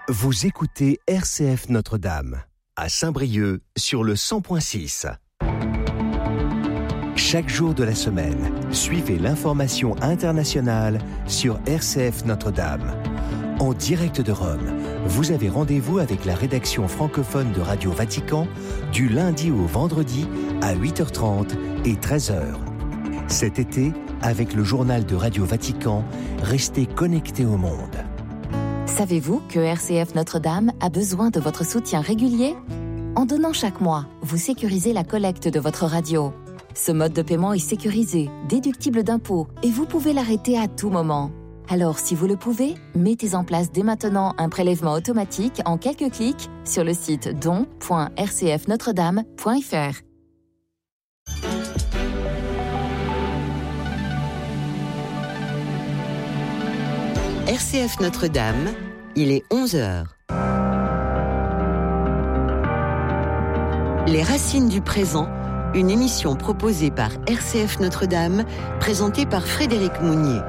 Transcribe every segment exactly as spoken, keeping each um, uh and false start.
Vous écoutez R C F Notre-Dame, à Saint-Brieuc, sur le cent point six. Chaque jour de la semaine, suivez l'information internationale sur R C F Notre-Dame. En direct de Rome, vous avez rendez-vous avec la rédaction francophone de Radio Vatican du lundi au vendredi à huit heures trente et treize heures. Cet été, avec le journal de Radio Vatican, restez connectés au monde. Savez-vous que R C F Notre-Dame a besoin de votre soutien régulier ? En donnant chaque mois, vous sécurisez la collecte de votre radio. Ce mode de paiement est sécurisé, déductible d'impôts et vous pouvez l'arrêter à tout moment. Alors, si vous le pouvez, mettez en place dès maintenant un prélèvement automatique en quelques clics sur le site don point r c f notre dame point f r. R C F Notre-Dame, il est onze heures. Les racines du présent, une émission proposée par R C F Notre-Dame, présentée par Frédéric Mounier.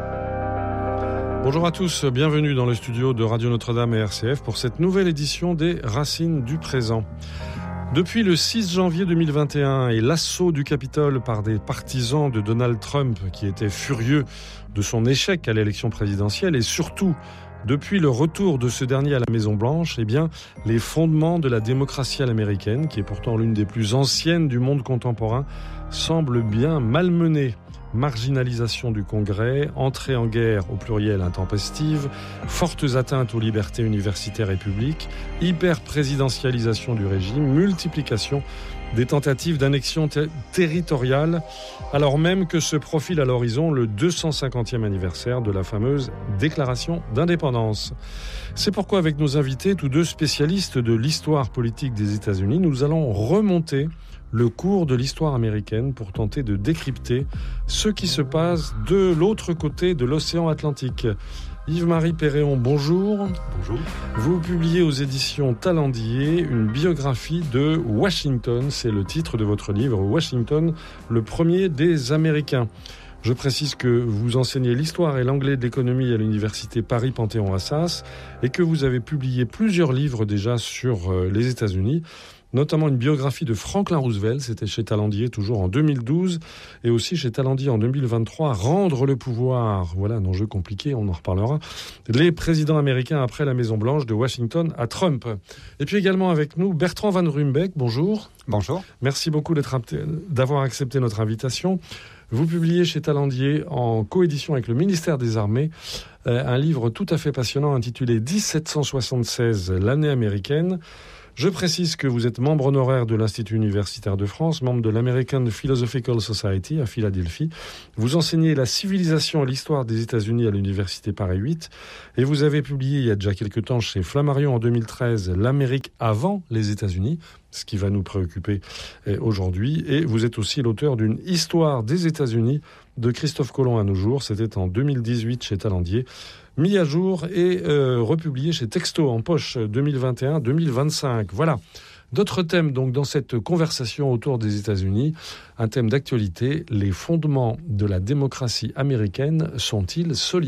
Bonjour à tous, bienvenue dans le studio de Radio Notre-Dame et R C F pour cette nouvelle édition des Racines du présent. Depuis le six janvier deux mille vingt et un et l'assaut du Capitole par des partisans de Donald Trump qui étaient furieux de son échec à l'élection présidentielle et surtout depuis le retour de ce dernier à la Maison-Blanche, eh bien, les fondements de la démocratie à l'américaine, qui est pourtant l'une des plus anciennes du monde contemporain, semblent bien malmenés. Marginalisation du Congrès, entrée en guerre au pluriel intempestive, fortes atteintes aux libertés universitaires et publiques, hyper-présidentialisation du régime, multiplication des tentatives d'annexion ter- territoriale, alors même que se profile à l'horizon le deux cent cinquantième anniversaire de la fameuse déclaration d'indépendance. C'est pourquoi avec nos invités, tous deux spécialistes de l'histoire politique des États-Unis, nous allons remonter le cours de l'histoire américaine pour tenter de décrypter ce qui se passe de l'autre côté de l'océan Atlantique. Yves-Marie Péréon, bonjour. Bonjour. Vous publiez aux éditions Talendier une biographie de Washington, c'est le titre de votre livre, Washington, le premier des Américains. Je précise que vous enseignez l'histoire et l'anglais de l'économie à l'université Paris-Panthéon-Assas et que vous avez publié plusieurs livres déjà sur les États-Unis, notamment une biographie de Franklin Roosevelt, c'était chez Talendier toujours en deux mille douze, et aussi chez Talendier en deux mille vingt-trois, Rendre le pouvoir, voilà un enjeu compliqué, on en reparlera, les présidents américains après la Maison-Blanche de Washington à Trump. Et puis également avec nous, Bertrand Van Ruymbeck, bonjour. Bonjour. Merci beaucoup d'être, d'avoir accepté notre invitation. Vous publiez chez Talendier, en coédition avec le ministère des Armées, euh, un livre tout à fait passionnant intitulé dix-sept cent soixante-seize, l'année américaine. Je précise que vous êtes membre honoraire de l'Institut universitaire de France, membre de l'American Philosophical Society à Philadelphie. Vous enseignez la civilisation et l'histoire des États-Unis à l'université Paris huit. Et vous avez publié il y a déjà quelques temps chez Flammarion en deux mille treize, L'Amérique avant les États-Unis, ce qui va nous préoccuper aujourd'hui. Et vous êtes aussi l'auteur d'une Histoire des États-Unis de Christophe Colomb à nos jours. C'était en deux mille dix-huit chez Talendier. Mis à jour et euh, republié chez Texto en poche deux mille vingt et un deux mille vingt-cinq. Voilà. D'autres thèmes donc dans cette conversation autour des États-Unis. Un thème d'actualité, les fondements de la démocratie américaine sont-ils solides ?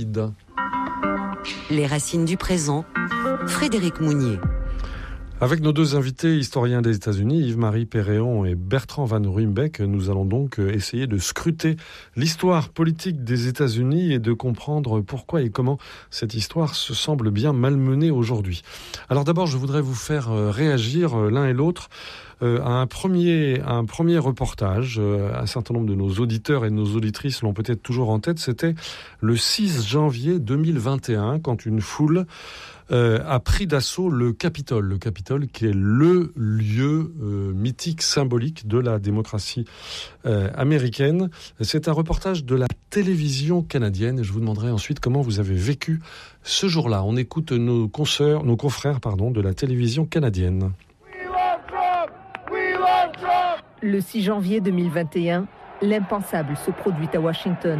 Les racines du présent, Frédéric Mounier. Avec nos deux invités historiens des États-Unis, Yves-Marie Péréon et Bertrand Van Ruymbeck, nous allons donc essayer de scruter l'histoire politique des États-Unis et de comprendre pourquoi et comment cette histoire se semble bien malmenée aujourd'hui. Alors d'abord, je voudrais vous faire réagir l'un et l'autre à un premier, à un premier reportage. Un certain nombre de nos auditeurs et de nos auditrices l'ont peut-être toujours en tête. C'était le six janvier deux mille vingt et un, quand une foule Euh, a pris d'assaut le Capitole. Le Capitole qui est le lieu euh, mythique, symbolique de la démocratie euh, américaine. C'est un reportage de la télévision canadienne et je vous demanderai ensuite comment vous avez vécu ce jour-là. On écoute nos consoeurs, nos confrères pardon, de la télévision canadienne. We love Trump! We love Trump! Le six janvier deux mille vingt et un, l'impensable se produit à Washington.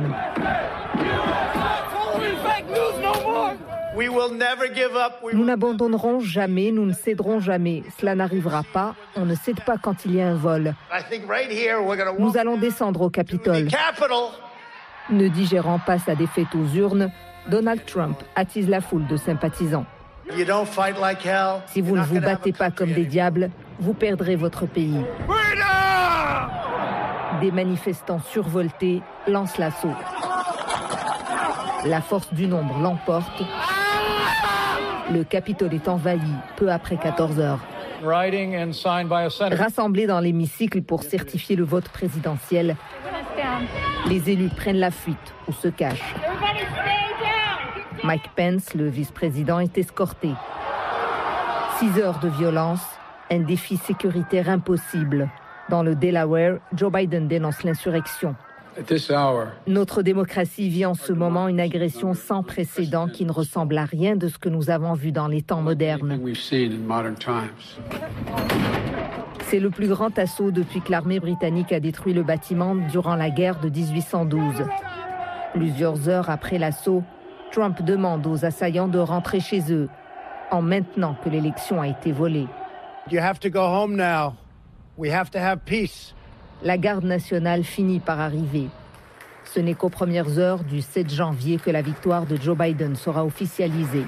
Nous n'abandonnerons jamais, nous ne céderons jamais. Cela n'arrivera pas, on ne cède pas quand il y a un vol. Nous allons descendre au Capitole. Ne digérant pas sa défaite aux urnes, Donald Trump attise la foule de sympathisants. Si vous ne vous battez pas comme des diables, vous perdrez votre pays. Des manifestants survoltés lancent l'assaut. La force du nombre l'emporte. Le Capitole est envahi peu après quatorze heures. Rassemblés dans l'hémicycle pour certifier le vote présidentiel, les élus prennent la fuite ou se cachent. Mike Pence, le vice-président, est escorté. Six heures de violence, un défi sécuritaire impossible. Dans le Delaware, Joe Biden dénonce l'insurrection. Notre démocratie vit en ce moment une agression sans précédent qui ne ressemble à rien de ce que nous avons vu dans les temps modernes. C'est le plus grand assaut depuis que l'armée britannique a détruit le bâtiment durant la guerre de dix-huit cent douze. Plusieurs heures après l'assaut, Trump demande aux assaillants de rentrer chez eux, en maintenant que l'élection a été volée. You have to go home now. We have to have peace. La garde nationale finit par arriver. Ce n'est qu'aux premières heures du sept janvier que la victoire de Joe Biden sera officialisée.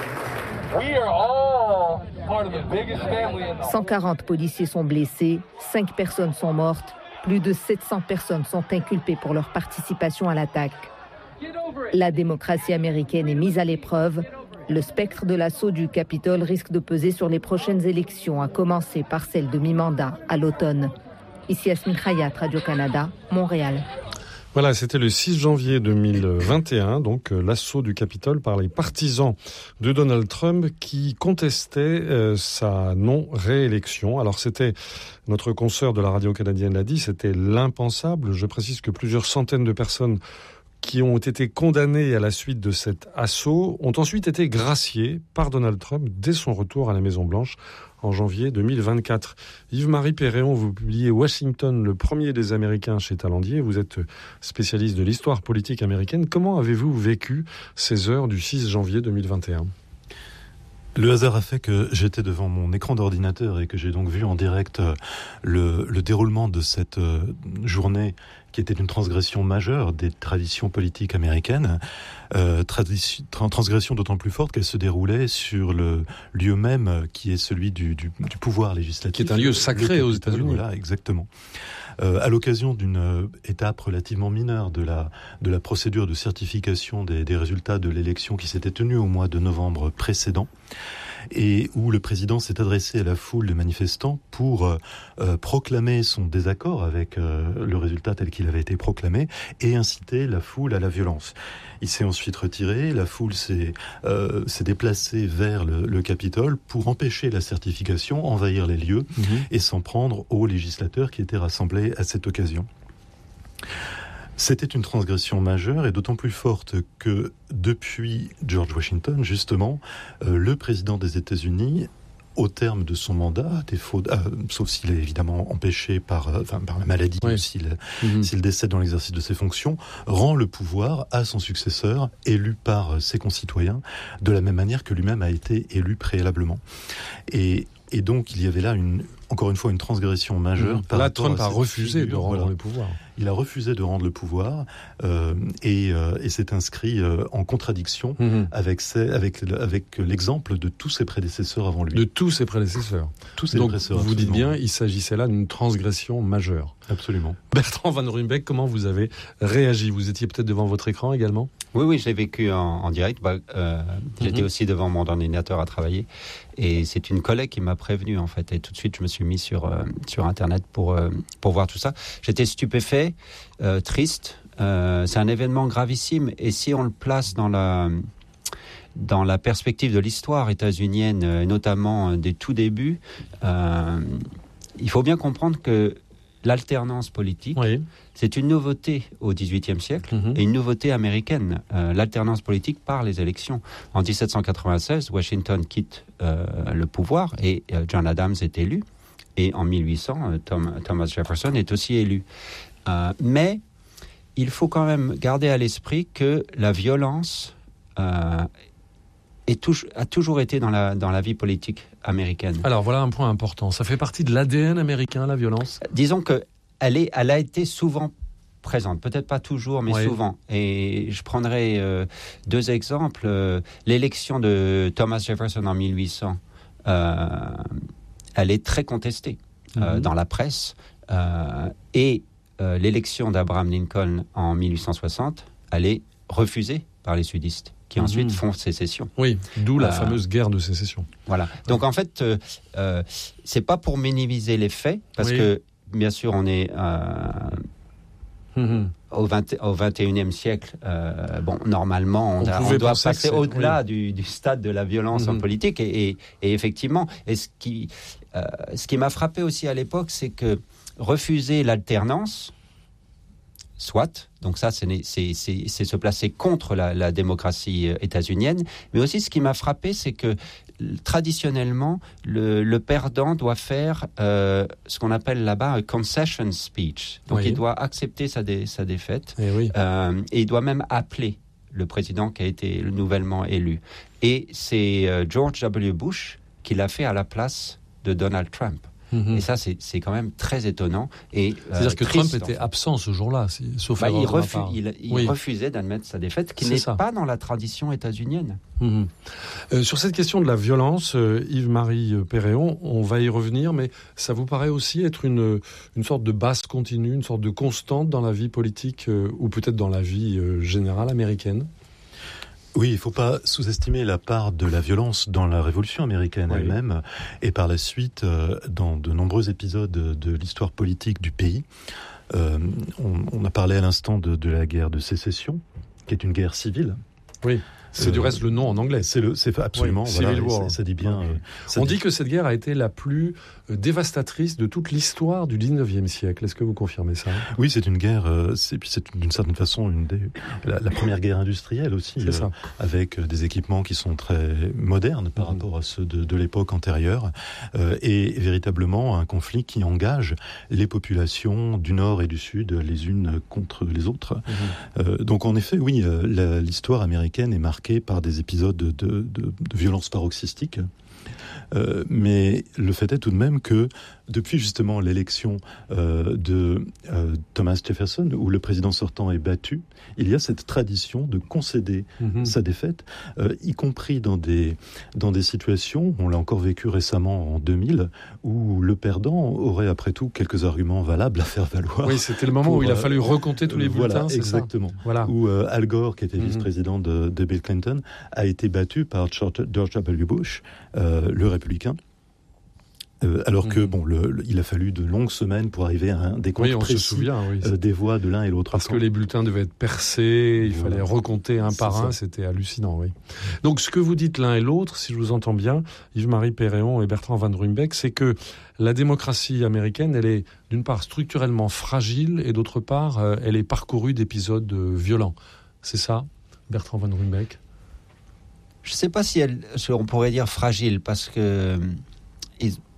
cent quarante policiers sont blessés, cinq personnes sont mortes, plus de sept cents personnes sont inculpées pour leur participation à l'attaque. La démocratie américaine est mise à l'épreuve. Le spectre de l'assaut du Capitole risque de peser sur les prochaines élections, à commencer par celle de mi-mandat à l'automne. Ici Yasmine Khayat, Radio-Canada, Montréal. Voilà, c'était le six janvier deux mille vingt et un, donc euh, l'assaut du Capitole par les partisans de Donald Trump qui contestaient euh, sa non-réélection. Alors c'était, notre consoeur de la radio canadienne l'a dit, c'était l'impensable. Je précise que plusieurs centaines de personnes qui ont été condamnés à la suite de cet assaut ont ensuite été graciés par Donald Trump dès son retour à la Maison-Blanche en janvier deux mille vingt-quatre. Yves-Marie Perréon, vous publiez Washington, le premier des Américains chez Talendier. Vous êtes spécialiste de l'histoire politique américaine. Comment avez-vous vécu ces heures du six janvier deux mille vingt et un ? Le hasard a fait que j'étais devant mon écran d'ordinateur et que j'ai donc vu en direct le, le déroulement de cette journée qui était une transgression majeure des traditions politiques américaines, euh, tradition, transgression d'autant plus forte qu'elle se déroulait sur le lieu même qui est celui du, du, du pouvoir législatif. Qui est un lieu sacré aux États-Unis. Voilà, exactement. Euh, à l'occasion d'une euh, étape relativement mineure de la, de la procédure de certification des, des résultats de l'élection qui s'était tenue au mois de novembre précédent, et où le président s'est adressé à la foule de manifestants pour euh, euh, proclamer son désaccord avec euh, le résultat tel qu'il avait été proclamé et inciter la foule à la violence. Il s'est ensuite retiré, la foule s'est, euh, s'est déplacée vers le, le Capitole pour empêcher la certification, envahir les lieux mmh. et s'en prendre aux législateurs qui étaient rassemblés à cette occasion. C'était une transgression majeure et d'autant plus forte que depuis George Washington, justement, euh, le président des États-Unis, au terme de son mandat, à défaut, euh, sauf s'il est évidemment empêché par, euh, enfin, par la maladie oui. ou s'il, mmh. s'il décède dans l'exercice de ses fonctions, rend le pouvoir à son successeur, élu par ses concitoyens, de la même manière que lui-même a été élu préalablement. Et, et donc, il y avait là, une, encore une fois, une transgression majeure. Mmh. Par là, Trump a refusé figure, de rendre voilà. le pouvoir. Il a refusé de rendre le pouvoir euh, et, euh, et s'est inscrit euh, en contradiction mmh. avec, ses, avec, avec l'exemple de tous ses prédécesseurs avant lui. De tous ses prédécesseurs. Tous ses Donc, prédécesseurs. Vous dites bien, il s'agissait là d'une transgression majeure. Absolument. Bertrand Van Ruymbeck, comment vous avez réagi ? Vous étiez peut-être devant votre écran également ? Oui, oui, je l'ai vécu en, en direct. Bah, euh, mmh. J'étais aussi devant mon ordinateur à travailler. Et c'est une collègue qui m'a prévenu, en fait. Et tout de suite, je me suis mis sur, euh, sur Internet pour, euh, pour voir tout ça. J'étais stupéfait, euh, triste. Euh, c'est un événement gravissime. Et si on le place dans la, dans la perspective de l'histoire états-unienne, et notamment des tout débuts, euh, il faut bien comprendre que l'alternance politique, oui. c'est une nouveauté au dix-huitième siècle mmh. et une nouveauté américaine. Euh, l'alternance politique par les élections. En dix-sept cent quatre-vingt-seize, Washington quitte euh, le pouvoir et euh, John Adams est élu. Et en mille huit cents, euh, Tom, Thomas Jefferson est aussi élu. Euh, mais il faut quand même garder à l'esprit que la violence euh, est touj- a toujours été dans la, dans la vie politique américaine. Alors voilà un point important. Ça fait partie de l'A D N américain, la violence ? Disons qu'elle est, elle a été souvent présente, peut-être pas toujours, mais oui. souvent. Et je prendrai euh, deux exemples. Euh, l'élection de Thomas Jefferson en mille huit cents, euh, elle est très contestée euh, mm-hmm. dans la presse. Euh, et euh, l'élection d'Abraham Lincoln en mille huit cent soixante, elle est refusée par les sudistes, qui mm-hmm. ensuite font sécession. Oui, d'où la euh, fameuse guerre de sécession. Voilà. Donc en fait, euh, euh, c'est pas pour minimiser les faits, parce oui. que bien sûr, on est euh, mmh. au, vingt, au vingt et unième siècle. Euh, bon, normalement, on, on, a, on doit passer oui. au-delà du, du stade de la violence mmh. en politique. Et, et, et effectivement, et ce, qui, euh, ce qui m'a frappé aussi à l'époque, c'est que refuser l'alternance, soit, donc ça, c'est, c'est, c'est, c'est se placer contre la, la démocratie états-unienne. Mais aussi, ce qui m'a frappé, c'est que traditionnellement, le, le perdant doit faire euh, ce qu'on appelle là-bas un concession speech. Donc, oui. il doit accepter sa, dé, sa défaite et, oui. euh, et il doit même appeler le président qui a été nouvellement élu. Et c'est euh, George W. Bush qui l'a fait à la place de Donald Trump. Mmh. Et ça, c'est, c'est quand même très étonnant. Et, C'est-à-dire euh, que triste, Trump était en fait. absent ce jour-là, si, sauf bah, erreur il, de ma refu- part. il, il oui. refusait d'admettre sa défaite, qui c'est n'est ça. Pas dans la tradition états-unienne. Mmh. Euh, sur cette question de la violence, euh, Yves-Marie Perréon, on va y revenir, mais ça vous paraît aussi être une, une sorte de base continue, une sorte de constante dans la vie politique euh, ou peut-être dans la vie euh, générale américaine ? Oui, il ne faut pas sous-estimer la part de la violence dans la Révolution américaine oui. elle-même et par la suite euh, dans de nombreux épisodes de l'histoire politique du pays. Euh, on, on a parlé à l'instant de, de la guerre de sécession, qui est une guerre civile. Oui. C'est euh, du reste le nom en anglais. C'est, le, c'est absolument, oui, voilà, Civil War. Ça, ça dit bien. Euh, ça On dit... dit que cette guerre a été la plus euh, dévastatrice de toute l'histoire du dix-neuvième siècle. Est-ce que vous confirmez ça ? Oui, c'est une guerre, euh, c'est, puis c'est d'une certaine façon une des, la, la première guerre industrielle aussi, c'est euh, ça. avec euh, des équipements qui sont très modernes par mmh. rapport à ceux de, de l'époque antérieure, euh, et, et véritablement un conflit qui engage les populations du Nord et du Sud les unes contre les autres. Mmh. Euh, donc en effet, oui, euh, la, l'histoire américaine est marquée par des épisodes De, de, de, de violence paroxystique. Euh, mais le fait est tout de même que depuis justement l'élection euh, de euh, Thomas Jefferson, où le président sortant est battu, il y a cette tradition de concéder mmh. sa défaite, euh, y compris dans des, dans des situations, on l'a encore vécu récemment en deux mille, où le perdant aurait après tout quelques arguments valables à faire valoir. Oui, c'était le moment pour, où il a fallu recompter tous les euh, bulletins, voilà, c'est exactement. ça voilà. Où euh, Al Gore, qui était mmh. vice-président de, de Bill Clinton, a été battu par George W. Bush, euh, le républicain. Euh, alors mmh. que bon, le, le, il a fallu de longues semaines pour arriver à un décompte oui, on précis se souvient, oui, euh, des voix de l'un et l'autre parce camp. que les bulletins devaient être percés, il voilà. fallait recompter un c'est par ça. un, c'était hallucinant. Oui. Donc ce que vous dites l'un et l'autre, si je vous entends bien, Yves-Marie Perréon et Bertrand Van Ruymbeck, c'est que la démocratie américaine, elle est d'une part structurellement fragile et d'autre part, euh, elle est parcourue d'épisodes euh, violents. C'est ça, Bertrand Van Ruymbeck ? Je ne sais pas si elle, on pourrait dire fragile, parce que